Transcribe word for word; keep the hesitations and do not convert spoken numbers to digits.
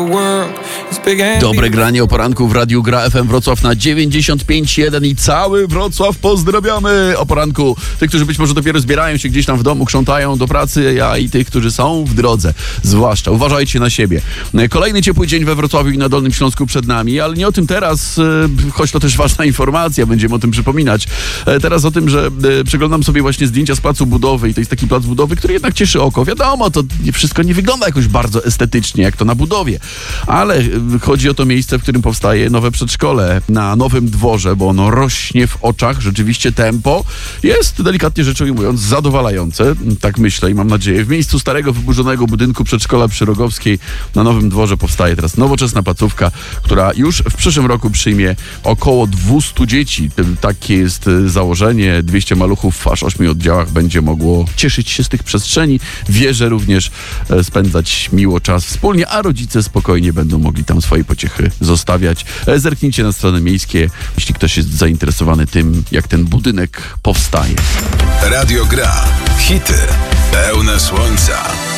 Dobre granie o poranku w Radiu Gra F M Wrocław na dziewięćdziesiąt pięć jeden i cały Wrocław pozdrawiamy o poranku. Tych, którzy być może dopiero zbierają się gdzieś tam w domu, krzątają do pracy, a i tych, którzy są w drodze. Zwłaszcza uważajcie na siebie. Kolejny ciepły dzień we Wrocławiu i na Dolnym Śląsku przed nami, ale nie o tym teraz, choć to też ważna informacja, będziemy o tym przypominać. Teraz o tym, że przeglądam sobie właśnie zdjęcia z placu budowy i to jest taki plac budowy, który jednak cieszy oko. Wiadomo, to wszystko nie wygląda jakoś bardzo estetycznie, jak to na budowie, ale chodzi o to miejsce, w którym powstaje nowe przedszkole na Nowym Dworze, bo ono rośnie w oczach, rzeczywiście tempo jest, delikatnie rzecz ujmując, zadowalające, tak myślę i mam nadzieję. W miejscu starego, wyburzonego budynku przedszkola przy Rogowskiej na Nowym Dworze powstaje teraz nowoczesna placówka, która już w przyszłym roku przyjmie około dwieście dzieci. Takie jest założenie. dwieście maluchów w aż ośmiu oddziałach będzie mogło cieszyć się z tych przestrzeni. Wierzę również spędzać miło czas wspólnie, a rodzice spokojnie będą mogli tam swoje pociechy zostawiać. Zerknijcie na strony miejskie, jeśli ktoś jest zainteresowany tym, jak ten budynek powstaje. Radio Gra. Hity pełne słońca.